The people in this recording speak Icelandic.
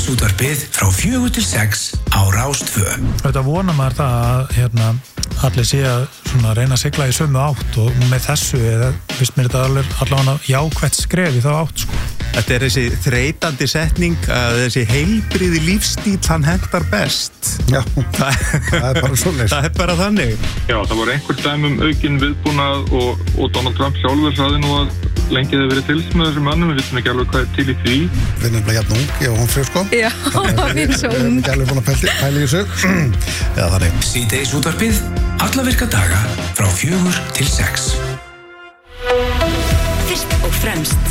Síðdegisútvarpið frá 4 til 6 á Rás 2. Þetta vonar maður það að allir sé að svona reyna að sigla í sömu átt og með þessu finnst mér þetta allavega jákvætt skref í þá átt sko. Þetta þessi þreytandi setning að þessi heilbrigði lífstíl hann hentar best. Já, það bara svoleiðis. Það bara þannig. Já, það var einhver dæmi aukinn viðbúnað og Donald Trump sjálfur sagði nú að lengi hefði verið fylgst með þessum mönnum, við veitum ekki alveg hvað til í því. Við erum nefnilega jafn ung, ég og hún fyrir sko. Já, við erum svo ung. Við erum ekki alveg búin að pæla í þessu. Eða þannig. Síðdegisútvarpið, alla virka daga frá 4 til 6. Fyrst og fremst